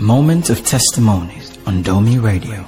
moment of testimonies on Domi Radio.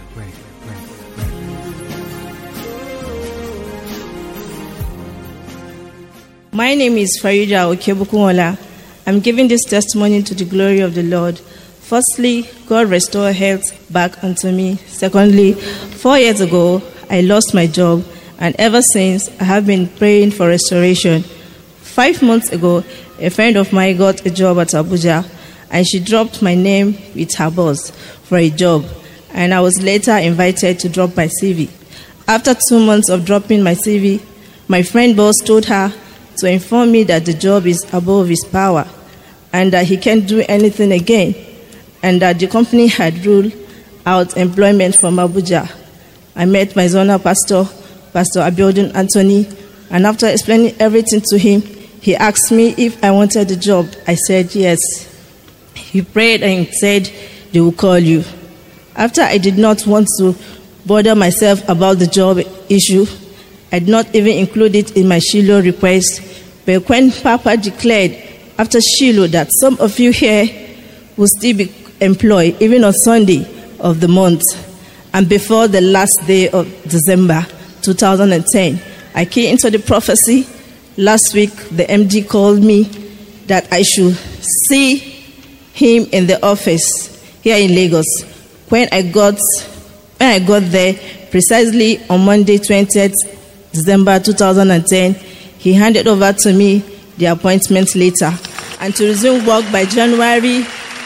My name is Farida Okebukunwola. I'm giving this testimony to the glory of the Lord. Firstly, God restored health back unto me. Secondly, 4 years ago, I lost my job, and ever since, I have been praying for restoration. 5 months ago, a friend of mine got a job at Abuja, and she dropped my name with her boss for a job, and I was later invited to drop my CV. After 2 months of dropping my CV, my friend boss told her to inform me that the job is above his power and that he can't do anything again, and that the company had ruled out employment from Abuja. I met my zonal pastor, Pastor Abiodun Anthony, and after explaining everything to him, he asked me if I wanted the job. I said yes. He prayed and said they will call you. After I did not want to bother myself about the job issue, I did not even include it in my Shiloh request. But when Papa declared after Shiloh that some of you here will still be employed even on Sunday of the month and before the last day of December 2010, I came into the prophecy. Last week, the MD called me that I should see him in the office here in Lagos. When I got there, precisely on Monday, 20th December 2010, he handed over to me the appointment letter, and to resume work by January.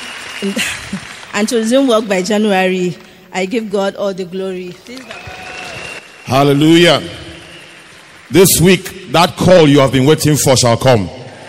I give God all the glory. Hallelujah. This week, that call you have been waiting for shall come.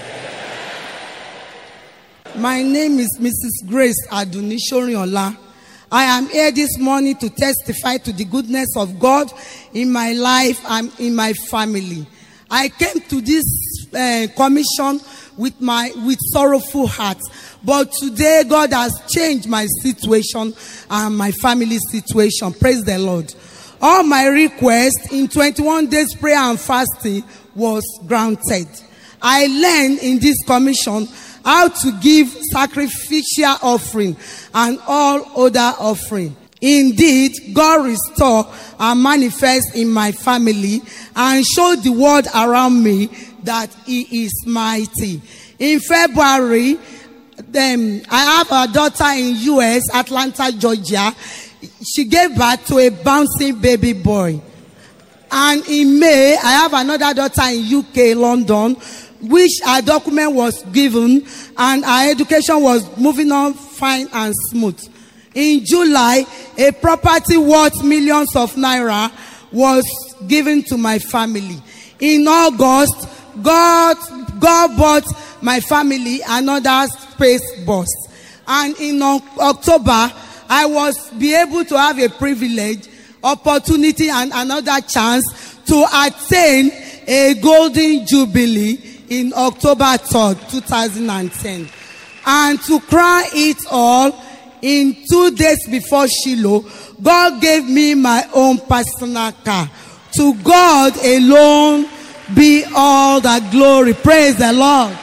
My name is Mrs. Grace Adunishoriola. I am here this morning to testify to the goodness of God in my life and in my family. I came to this commission with sorrowful heart, but today God has changed my situation and my family situation. Praise the Lord. All my requests in 21 days prayer and fasting was granted. I learned in this commission how to give sacrificial offering and all other offering. Indeed, God restore and manifest in my family and show the world around me that He is mighty. In February, I have a daughter in US, Atlanta, Georgia. She gave birth to a bouncing baby boy. And in May, I have another daughter in UK, London, which her document was given and her education was moving on fine and smooth. In July, a property worth millions of naira was given to my family. In August, God bought my family another space bus. And in October, I was be able to have a privilege, opportunity, and another chance to attain a golden jubilee in October 3rd, 2010. And to crown it all, in 2 days before Shiloh, God gave me my own personal car. To God alone be all the glory. Praise the Lord.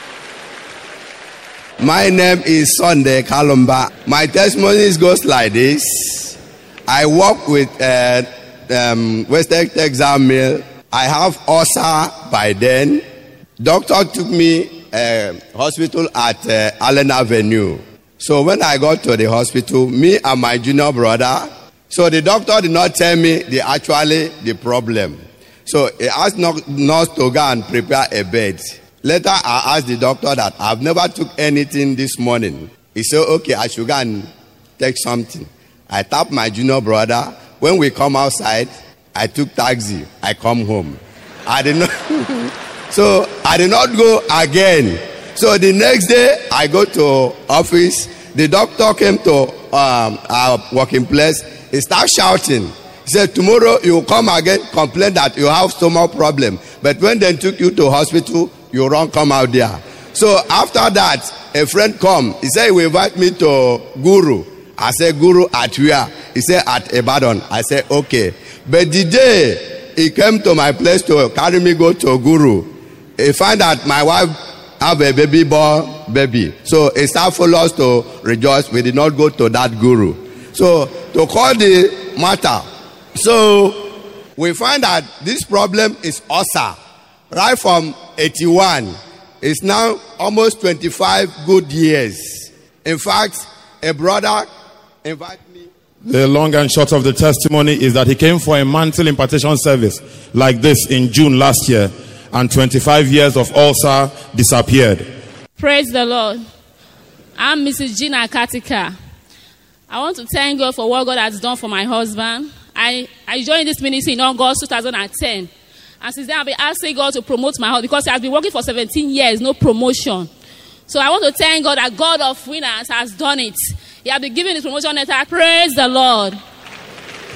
My name is Sunday Kalumba. My testimonies goes like this. I work with West Exam Mill. I have ulcer by then. Doctor took me hospital at Allen Avenue. So when I got to the hospital, me and my junior brother, so the doctor did not tell me the problem. So he asked nurse to go and prepare a bed. Later, I asked the doctor that I've never took anything this morning. He said, okay, I should go and take something. I tapped my junior brother. When we come outside, I took taxi. I come home. I did not go again. So the next day, I go to office. The doctor came to our working place. He started shouting. He said, tomorrow you will come again, complain that you have stomach problem. But when they took you to hospital, you won't come out there. So after that, a friend come. He said, he will invite me to Guru. I said, Guru at where? He said, at Ibadan. I said, okay. But the day he came to my place to carry me go to Guru, he found that my wife have a baby. So it's time for us to rejoice. We did not go to that guru. So to call the matter, so we find that this problem is ulcer. Right from 81, it's now almost 25 good years. In fact, a brother invited me. The long and short of the testimony is that he came for a mantle impartation service like this in June last year, and 25 years of ulcer disappeared. Praise the Lord. I'm Mrs. Gina Katika. I want to thank God for what God has done for my husband. I joined this ministry in August 2010. And since then, I've been asking God to promote my husband because he has been working for 17 years, no promotion. So I want to thank God that God of winners has done it. He has been giving his promotion letter. Praise the Lord.